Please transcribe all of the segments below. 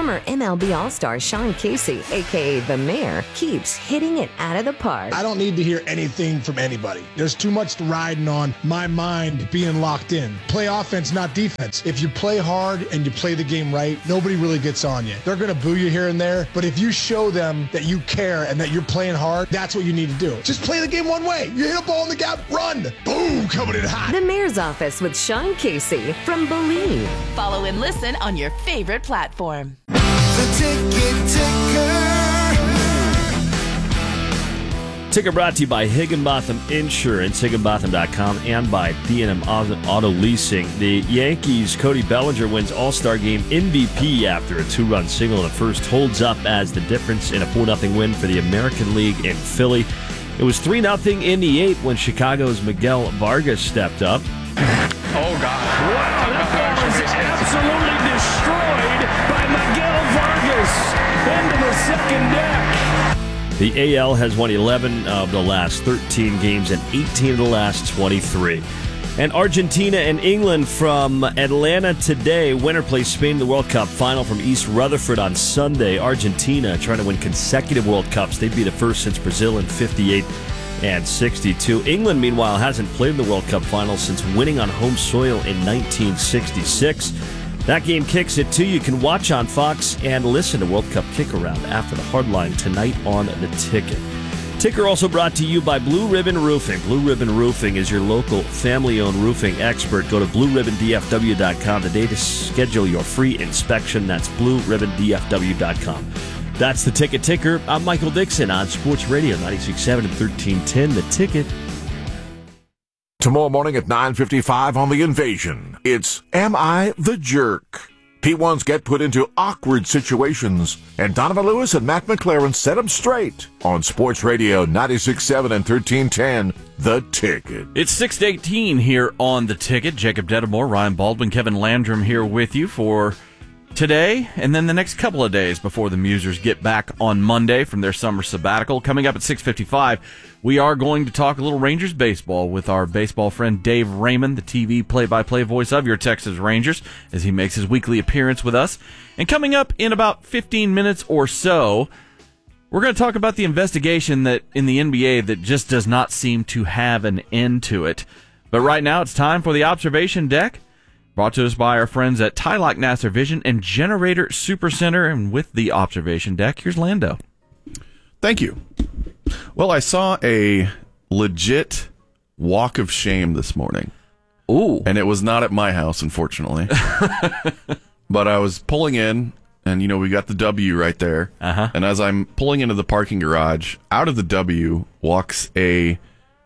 Former MLB All-Star Sean Casey, a.k.a. The Mayor, keeps hitting it out of the park. I don't need to hear anything from anybody. There's too much riding on my mind being locked in. Play offense, not defense. If you play hard and you play the game right, nobody really gets on you. They're going to boo you here and there, but if you show them that you care and that you're playing hard, that's what you need to do. Just play the game one way. You hit a ball in the gap, run. Boom, coming in hot. The Mayor's Office with Sean Casey from Believe. Follow and listen on your favorite platform. The Ticket Ticker. Ticker brought to you by Higginbotham Insurance, Higginbotham.com, and by B&M Auto Leasing. The Yankees' Cody Bellinger wins All-Star Game MVP after a 2-run single in the first, holds up as the difference in a 4-0 win for the American League in Philly. It was 3-0 in the 8th when Chicago's Miguel Vargas stepped up. Oh, God. Wow, that ball is absolutely destroyed by Miguel Vargas into the second deck. The AL has won 11 of the last 13 games and 18 of the last 23. And Argentina and England from Atlanta today. Winner plays Spain in the World Cup final from East Rutherford on Sunday. Argentina trying to win consecutive World Cups. They'd be the first since Brazil in 58 and 62. England, meanwhile, hasn't played in the World Cup final since winning on home soil in 1966. That game kicks at 2. You can watch on Fox and listen to World Cup Kick-Around after the Hardline tonight on The Ticket. Ticker also brought to you by Blue Ribbon Roofing. Blue Ribbon Roofing is your local family-owned roofing expert. Go to blueribbondfw.com today to schedule your free inspection. That's blueribbondfw.com. That's The Ticket Ticker. I'm Michael Dixon on Sports Radio 96.7 and 1310. The Ticket. Tomorrow morning at 9:55 on The Invasion, it's Am I the Jerk? P1s get put into awkward situations, and Donovan Lewis and Matt McLaren set them straight on Sports Radio 96.7 and 1310, The Ticket. It's 6:18 here on The Ticket. Jacob Dedamore, Ryan Baldwin, Kevin Landrum here with you for today, and then the next couple of days before the Musers get back on Monday from their summer sabbatical. Coming up at 6:55, we are going to talk a little Rangers baseball with our baseball friend Dave Raymond, the TV play-by-play voice of your Texas Rangers, as he makes his weekly appearance with us. And coming up in about 15 minutes or so, we're going to talk about the investigation that in the NBA that just does not seem to have an end to it. But right now, it's time for the Observation Deck, brought to us by our friends at Tylock Nasser Vision and Generator Supercenter. And with the Observation Deck, here's Lando. Thank you. Well, I saw a legit walk of shame this morning. Ooh. And it was not at my house, unfortunately. But I was pulling in, and, you know, we got the W right there. Uh-huh. And as I'm pulling into the parking garage, out of the W walks a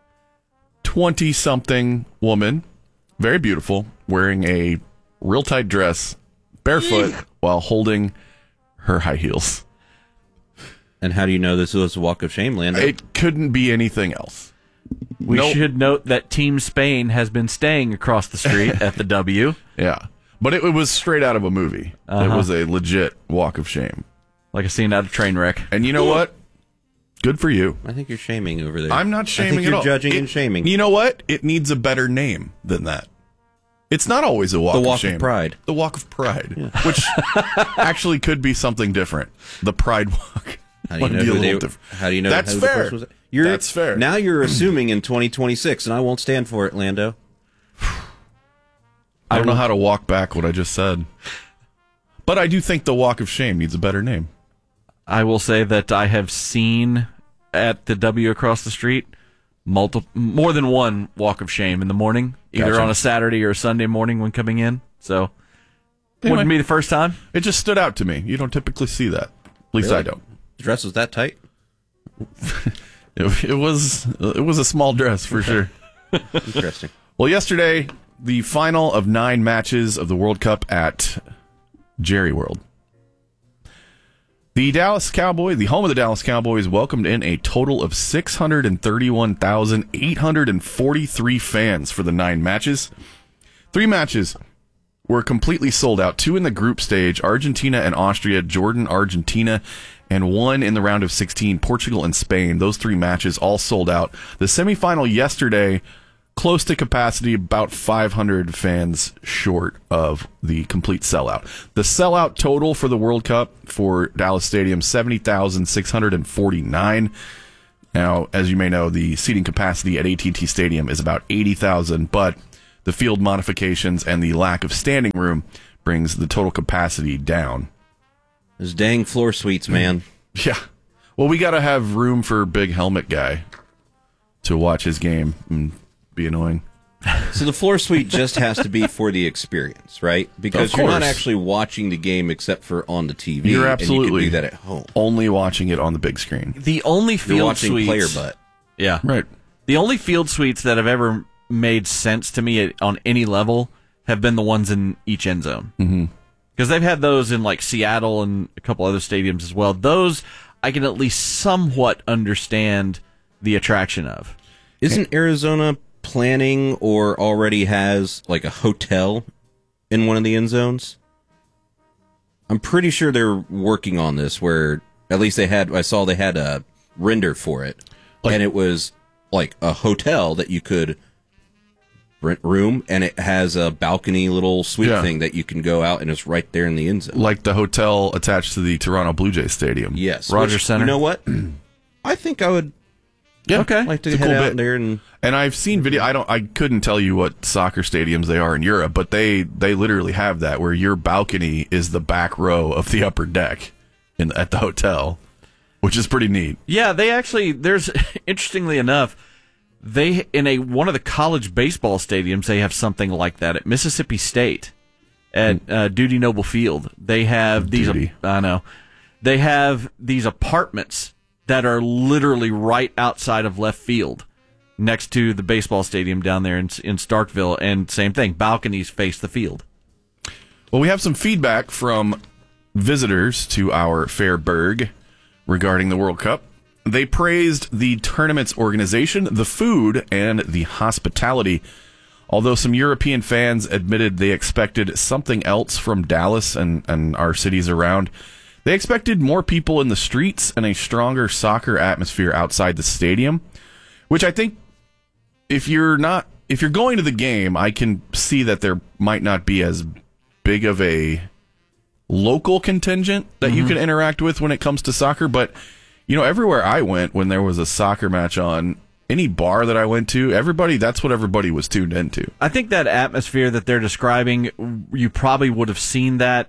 20-something woman, very beautiful, wearing a real tight dress, barefoot, while holding her high heels. And how do you know this was a walk of shame, Lando? It couldn't be anything else. We should note that Team Spain has been staying across the street at the W. Yeah. But it was straight out of a movie. Uh-huh. It was a legit walk of shame. Like a scene out of Trainwreck. And you know what? Good for you. I think you're shaming over there. I'm not shaming at all. I think you're judging and shaming. You know what? It needs a better name than that. It's not always a walk of shame. The Walk of Pride. The Walk of Pride. Yeah. Which actually could be something different. The Pride Walk. How do you know how do you know That's who fair. the person was? That's fair. Now you're assuming in 2026, and I won't stand for it, Lando. I don't know how to walk back what I just said. But I do think the Walk of Shame needs a better name. I will say that I have seen at the W across the street more than one walk of shame in the morning, either on a Saturday or a Sunday morning when coming in. So wouldn't be the first time. It just stood out to me. You don't typically see that. At least Really? I don't. The dress was that tight? It was a small dress for sure. Interesting. Well, yesterday, the final of 9 matches of the World Cup at Jerry World. The home of the Dallas Cowboys, welcomed in a total of 631,843 fans for the 9 matches. 3 matches were completely sold out. 2 in the group stage, Argentina and Austria, Jordan, Argentina, and 1 in the round of 16, Portugal and Spain. Those 3 matches all sold out. The semifinal yesterday, close to capacity, about 500 fans short of the complete sellout. The sellout total for the World Cup for Dallas Stadium, 70,649. Now, as you may know, the seating capacity at AT&T Stadium is about 80,000, but the field modifications and the lack of standing room brings the total capacity down. Those dang floor suites, man. Yeah. Well, we got to have room for Big Helmet Guy to watch his game and be annoying. So the floor suite just has to be for the experience, right? Because you're not actually watching the game except for on the TV. You're absolutely and you can do that at home. Only watching it on the big screen. The only field you're watching suites, player butt. Yeah, right. The only field suites that have ever made sense to me on any level have been the ones in each end zone. Because they've had those in like Seattle and a couple other stadiums as well. Those I can at least somewhat understand the attraction of. Isn't Arizona planning or already has like a hotel in one of the end zones? I'm pretty sure they're working on this, where at least I saw they had a render for it, and it was like a hotel that you could rent room, and it has a balcony little suite thing that you can go out, and it's right there in the end zone. Like the hotel attached to the Toronto Blue Jays Stadium. Yes. Rogers Center. You know what? I think I would like to head out there and I've seen video. I couldn't tell you what soccer stadiums they are in Europe, but they literally have that where your balcony is the back row of the upper deck at the hotel, which is pretty neat. Yeah, they actually, there's, interestingly enough, they, in one of the college baseball stadiums, they have something like that at Mississippi State at Dudy Noble Field. They have these, they have these apartments that are literally right outside of left field next to the baseball stadium down there in Starkville, and same thing, balconies face the field. Well, we have some feedback from visitors to our Fairburg regarding the World Cup. They praised the tournament's organization, the food, and the hospitality, although some European fans admitted they expected something else from Dallas and our cities around. They expected more people in the streets and a stronger soccer atmosphere outside the stadium, which I think if you're going to the game, I can see that there might not be as big of a local contingent that you can interact with when it comes to soccer. But, everywhere I went when there was a soccer match on, any bar that I went to, that's what everybody was tuned into. I think that atmosphere that they're describing, you probably would have seen that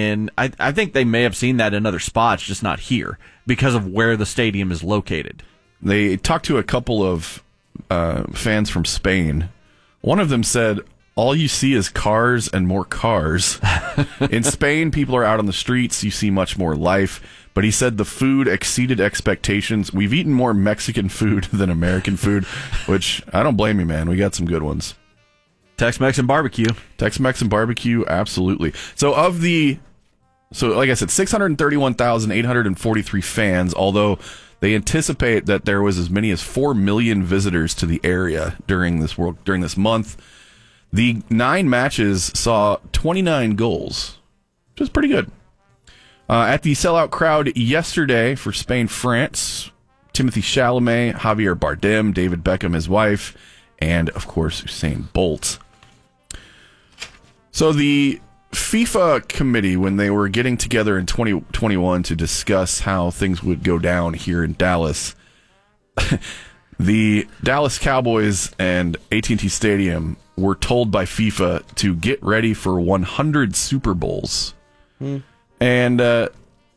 I think they may have seen that in other spots, just not here, because of where the stadium is located. They talked to a couple of fans from Spain. One of them said, all you see is cars and more cars. In Spain, people are out on the streets. You see much more life. But he said the food exceeded expectations. We've eaten more Mexican food than American food, which I don't blame you, man. We got some good ones. Tex-Mex and barbecue. Tex-Mex and barbecue, absolutely. So like I said, 631,843 fans, although they anticipate that there was as many as 4 million visitors to the area during this month. The 9 matches saw 29 goals, which is pretty good. At the sellout crowd yesterday for Spain-France, Timothy Chalamet, Javier Bardem, David Beckham, his wife, and, of course, Usain Bolt. So the FIFA committee, when they were getting together in 2021 to discuss how things would go down here in Dallas, the Dallas Cowboys and AT&T Stadium were told by FIFA to get ready for 100 Super Bowls. And the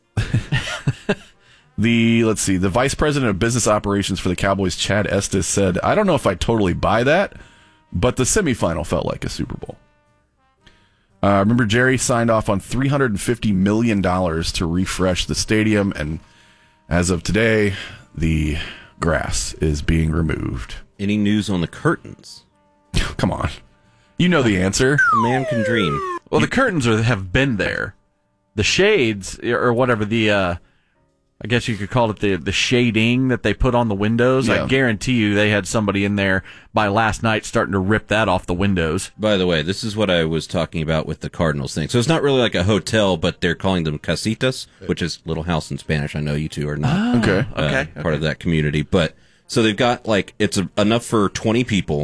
vice president of business operations for the Cowboys, Chad Estes, said, I don't know if I totally buy that, but the semifinal felt like a Super Bowl. Remember, Jerry signed off on $350 million to refresh the stadium, and as of today, the grass is being removed. Any news on the curtains? Come on. You know the answer. A man can dream. Well, the curtains have been there. The shades, or whatever, I guess you could call it the shading that they put on the windows. Yeah. I guarantee you they had somebody in there by last night starting to rip that off the windows. By the way, this is what I was talking about with the Cardinals thing. So it's not really like a hotel, but they're calling them casitas, which is little house in Spanish. I know you two are not Okay. part of that community. But so they've got it's enough for 20 people,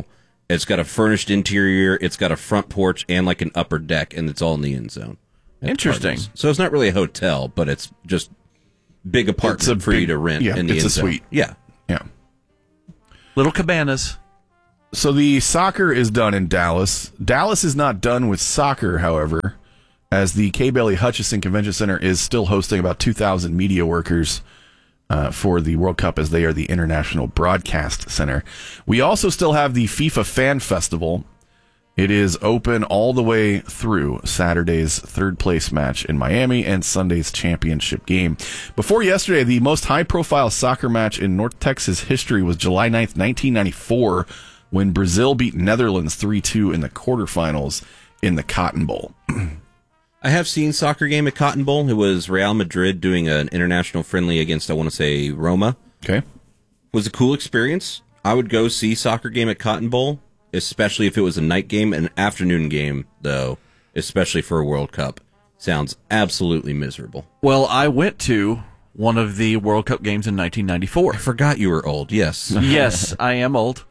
It's got a furnished interior. It's got a front porch and like an upper deck, and it's all in the end zone. Interesting. So it's not really a hotel, but it's just big apartment for you to rent in the it's end a zone. suite. Yeah. Yeah. Little cabanas. So the soccer is done in Dallas. Dallas is not done with soccer, however, as the Kay Bailey Hutchison Convention Center is still hosting about 2,000 media workers for the World Cup, as they are the International Broadcast Center. We also still have the FIFA Fan Festival. It is open all the way through Saturday's third place match in Miami and Sunday's championship game. Before yesterday, the most high-profile soccer match in North Texas history was July 9th, 1994, when Brazil beat Netherlands 3-2 in the quarterfinals in the Cotton Bowl. I have seen soccer game at Cotton Bowl. It was Real Madrid doing an international friendly against, I want to say, Roma. Okay. It was a cool experience. I would go see soccer game at Cotton Bowl, especially if it was a night game. An afternoon game, though, especially for a World Cup, sounds absolutely miserable. Well, I went to one of the World Cup games in 1994. I forgot you were old, yes. Yes, I am old.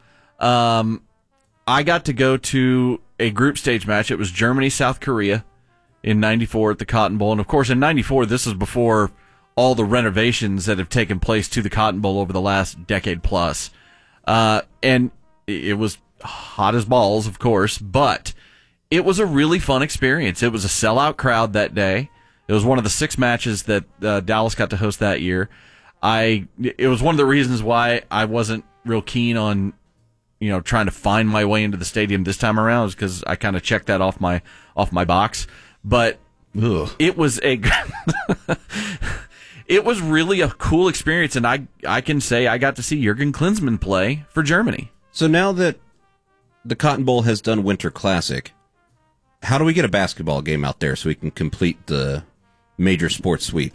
I got to go to a group stage match. It was Germany-South Korea in 94 at the Cotton Bowl. And, of course, in 94, this is before all the renovations that have taken place to the Cotton Bowl over the last decade plus. And it was hot as balls, of course, but it was a really fun experience. It was a sellout crowd that day. It was one of the 6 matches that Dallas got to host that year. It was one of the reasons why I wasn't real keen on, trying to find my way into the stadium this time around, is because I kind of checked that off my box. But it was it was really a cool experience, and I can say I got to see Jurgen Klinsmann play for Germany. So now that the Cotton Bowl has done Winter Classic, how do we get a basketball game out there so we can complete the major sports sweep?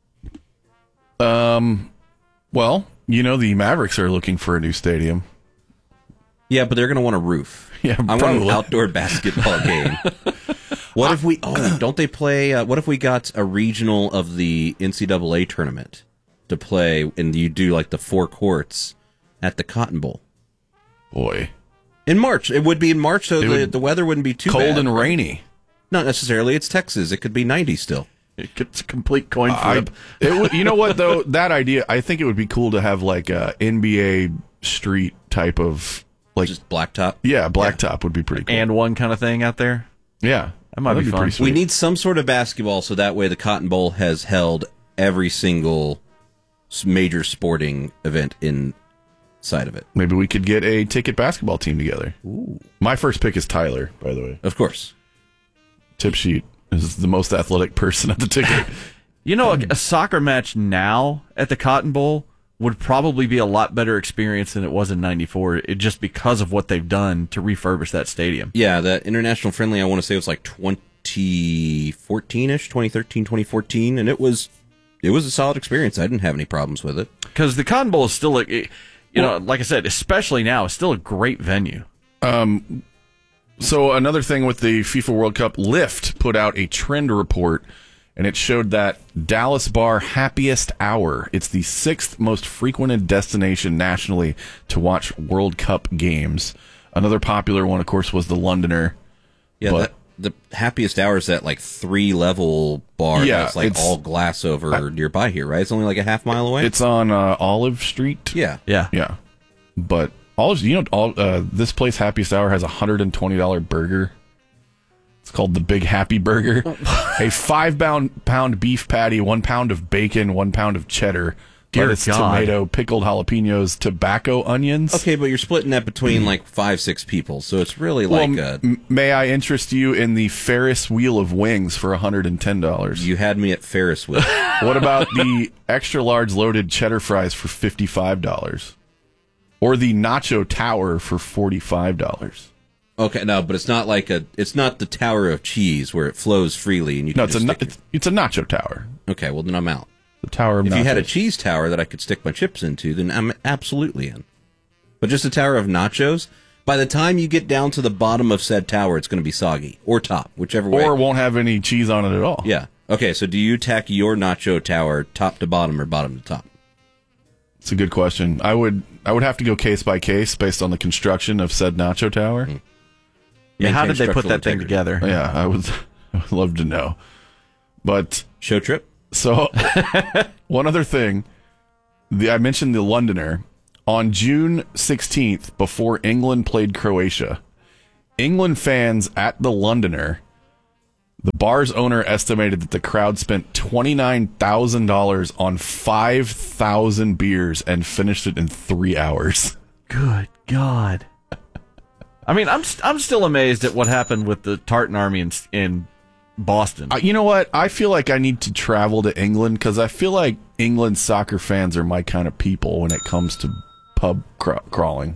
Well, the Mavericks are looking for a new stadium. Yeah, but they're going to want a roof. Yeah, I want an outdoor basketball game. What if we? Don't they play? What if we got a regional of the NCAA tournament to play, and you do like the 4 courts at the Cotton Bowl? Boy, in March, it would be in March, so the weather wouldn't be too cold bad. and rainy. Not necessarily. It's Texas. It could be 90 still. It's a complete coin flip. You know what though? That idea, I think it would be cool to have like a NBA street type of just blacktop. Yeah, blacktop would be pretty cool. And one kind of thing out there. Yeah. That might be fun. pretty sweet. We need some sort of basketball so that way the Cotton Bowl has held every single major sporting event inside of it. Maybe we could get a ticket basketball team together. Ooh. My first pick is Tyler, by the way. Of course. Tip sheet is the most athletic person at the ticket. A soccer match now at the Cotton Bowl would probably be a lot better experience than it was in 94, just because of what they've done to refurbish that stadium. Yeah, that international friendly, I want to say it was like 2014-ish, 2013, 2014, and it was a solid experience. I didn't have any problems with it. Because the Cotton Bowl is still, like I said, especially now, it's still a great venue. So another thing with the FIFA World Cup, Lyft put out a trend report, and it showed that Dallas Bar Happiest Hour. It's the 6th most frequented destination nationally to watch World Cup games. Another popular one, of course, was the Londoner. Yeah, the Happiest Hour is that like 3-level bar that's like all glass over nearby here, right? It's only like a half mile away. It's on Olive Street. Yeah. But this place, Happiest Hour, has a $120 burger. It's called the Big Happy Burger. A 5-pound beef patty, 1 pound of bacon, 1 pound of cheddar, lettuce, tomato, pickled jalapenos, tobacco, onions. Okay, but you're splitting that between like 5-6 people, so it's really like may I interest you in the Ferris Wheel of Wings for $110? You had me at Ferris wheel. What about the extra large loaded cheddar fries for $55? Or the Nacho Tower for $45? Okay, no, but it's not it's not the Tower of Cheese where it flows freely and you can it's a Nacho Tower. Okay, well then I'm out. The Tower of If Nachos. you had a cheese tower that I could stick my chips into, then I'm absolutely in. But just a tower of nachos, by the time you get down to the bottom of said tower, it's going to be soggy. Or top, whichever way. Or won't have any cheese on it at all. Yeah. Okay, so do you tack your nacho tower top to bottom or bottom to top? It's a good question. I would I would have to go case by case based on the construction of said Nacho Tower. Yeah, how did they put structural that thing integrity. together? Yeah, I would love to know. But Show trip? so, one other thing. I mentioned the Londoner. On June 16th, before England played Croatia, England fans at the Londoner, the bar's owner estimated that the crowd spent $29,000 on 5,000 beers and finished it in 3 hours. Good God. I mean, I'm still amazed at what happened with the Tartan Army in Boston. You know what? I feel like I need to travel to England because I feel like England soccer fans are my kind of people when it comes to pub crawling.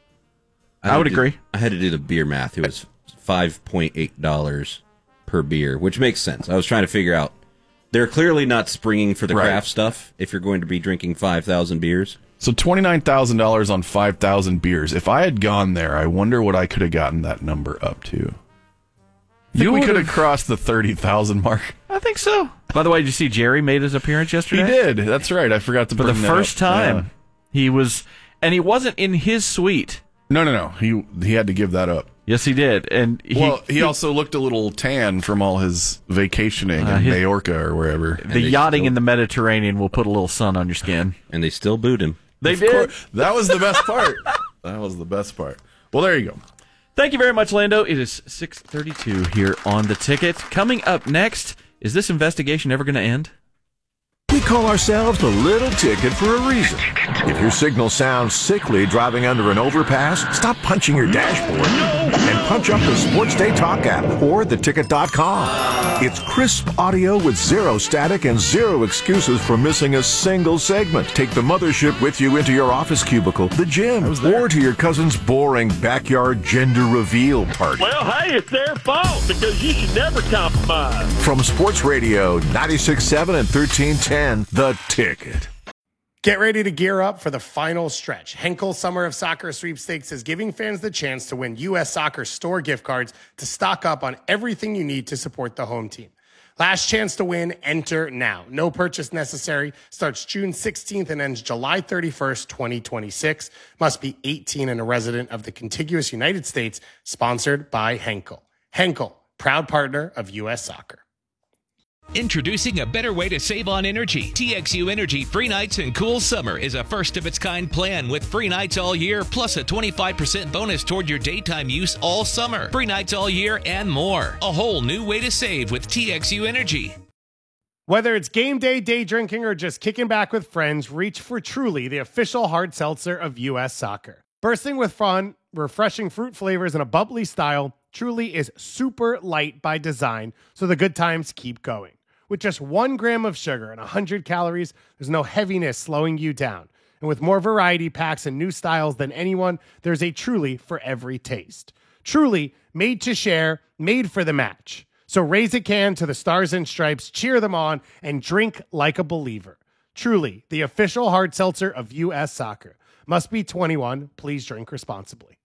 I would agree. I had to do the beer math. It was $5.8 per beer, which makes sense. I was trying to figure out. They're clearly not springing for the craft stuff if you're going to be drinking 5,000 beers. So $29,000 on 5,000 beers. If I had gone there, I wonder what I could have gotten that number up to. We could have crossed the 30,000 mark. I think so. By the way, did you see Jerry made his appearance yesterday? He did. That's right. I forgot to For the bring that first up. time. Yeah. He was, and he wasn't in his suite. No. He had to give that up. Yes, he did. And he also looked a little tan from all his vacationing in Majorca or wherever. The yachting in the Mediterranean will put a little sun on your skin. And they still booed him. They did. That was the best part. That was the best part. Well, there you go. Thank you very much, Lando. It is 6:32 here on The Ticket. Coming up next, is this investigation ever going to end? We call ourselves the Little Ticket for a reason. If your signal sounds sickly driving under an overpass, stop punching your dashboard and punch up the Sports Day Talk app or theticket.com. It's crisp audio with zero static and zero excuses for missing a single segment. Take the mothership with you into your office cubicle, the gym, or to your cousin's boring backyard gender reveal party. Well, hey, it's their fault because you should never compromise. From Sports Radio 96.7 and 1310, The Ticket. Get ready to gear up for the final stretch. Henkel Summer of Soccer Sweepstakes is giving fans the chance to win U.S. Soccer store gift cards to stock up on everything you need to support the home team. Last chance to win, enter now. No purchase necessary. Starts June 16th and ends July 31st, 2026. Must be 18 and a resident of the contiguous United States. Sponsored by Henkel. Henkel, proud partner of U.S. Soccer. Introducing a better way to save on energy. TXU Energy Free Nights and Cool Summer is a first-of-its-kind plan with free nights all year, plus a 25% bonus toward your daytime use all summer. Free nights all year and more. A whole new way to save with TXU Energy. Whether it's game day, day drinking, or just kicking back with friends, reach for Truly, the official hard seltzer of U.S. Soccer. Bursting with fun, refreshing fruit flavors, and a bubbly style, Truly is super light by design, so the good times keep going. With just 1 gram of sugar and 100 calories, there's no heaviness slowing you down. And with more variety packs and new styles than anyone, there's a Truly for every taste. Truly, made to share, made for the match. So raise a can to the Stars and Stripes, cheer them on, and drink like a believer. Truly, the official hard seltzer of U.S. Soccer. Must be 21. Please drink responsibly.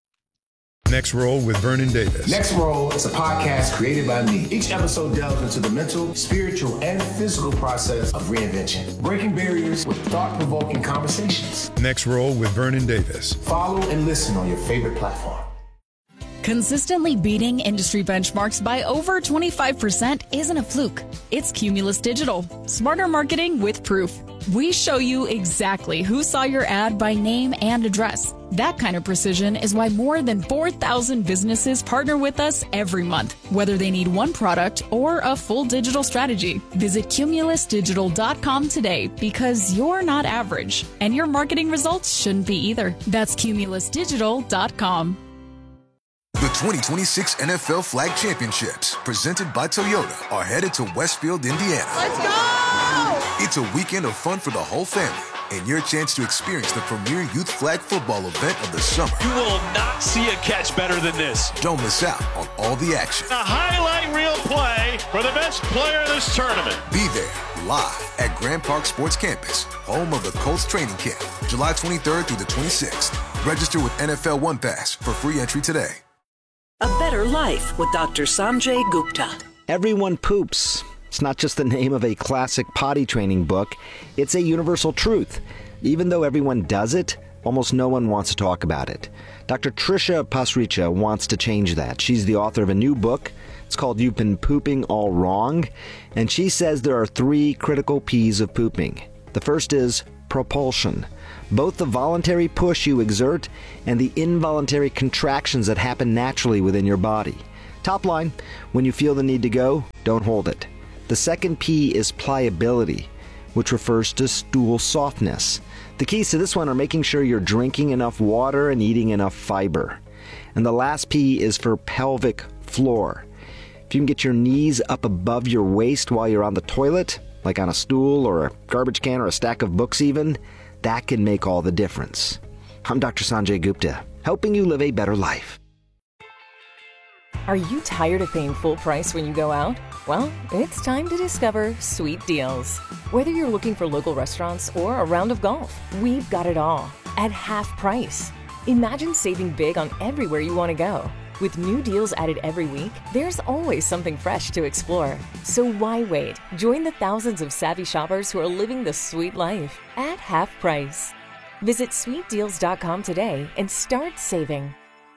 Next Roll with Vernon Davis. Next Roll is a podcast created by me. Each episode delves into the mental, spiritual, and physical process of reinvention, breaking barriers with thought-provoking conversations. Next Roll with Vernon Davis. Follow and listen on your favorite platform. Consistently beating industry benchmarks by over 25% isn't a fluke. It's Cumulus Digital. Smarter marketing with proof. We show you exactly who saw your ad by name and address. That kind of precision is why more than 4,000 businesses partner with us every month, whether they need one product or a full digital strategy. Visit cumulusdigital.com today because you're not average, and your marketing results shouldn't be either. That's cumulusdigital.com. The 2026 NFL Flag Championships, presented by Toyota, are headed to Westfield, Indiana. Let's go! It's a weekend of fun for the whole family and your chance to experience the premier youth flag football event of the summer. You will not see a catch better than this. Don't miss out on all the action. A highlight reel play for the best player of this tournament. Be there live at Grand Park Sports Campus, home of the Colts training camp, July 23rd through the 26th. Register with NFL One Pass for free entry today. A Better Life with Dr. Sanjay Gupta. Everyone poops. It's not just the name of a classic potty training book. It's a universal truth. Even though everyone does it, almost no one wants to talk about it. Dr. Tricia Pasricha wants to change that. She's the author of a new book. It's called You've Been Pooping All Wrong, and she says there are 3 critical P's of pooping. The first is propulsion. Both the voluntary push you exert and the involuntary contractions that happen naturally within your body. Top line, when you feel the need to go, don't hold it. The second P is pliability, which refers to stool softness. The keys to this one are making sure you're drinking enough water and eating enough fiber. And the last P is for pelvic floor. If you can get your knees up above your waist while you're on the toilet, like on a stool or a garbage can or a stack of books even, that can make all the difference. I'm Dr. Sanjay Gupta, helping you live a better life. Are you tired of paying full price when you go out? Well, it's time to discover Sweet Deals. Whether you're looking for local restaurants or a round of golf, we've got it all at half price. Imagine saving big on everywhere you want to go. With new deals added every week, there's always something fresh to explore. So why wait? Join the thousands of savvy shoppers who are living the sweet life at half price. Visit sweetdeals.com today and start saving.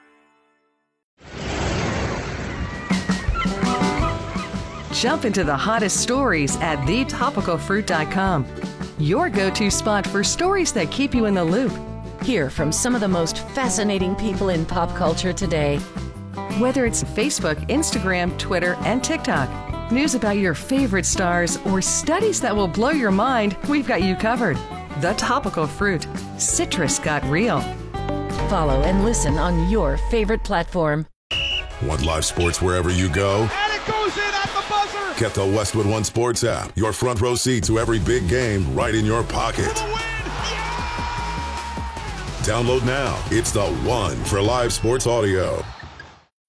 Jump into the hottest stories at thetopicalfruit.com. Your go-to spot for stories that keep you in the loop. Hear from some of the most fascinating people in pop culture today. Whether it's Facebook, Instagram, Twitter, and TikTok, news about your favorite stars, or studies that will blow your mind, we've got you covered. The Topical Fruit. Citrus got real. Follow and listen on your favorite platform. Want live sports wherever you go? And it goes in at the buzzer! Get the Westwood One Sports app. Your front row seat to every big game right in your pocket. Download now. It's the one for live sports audio.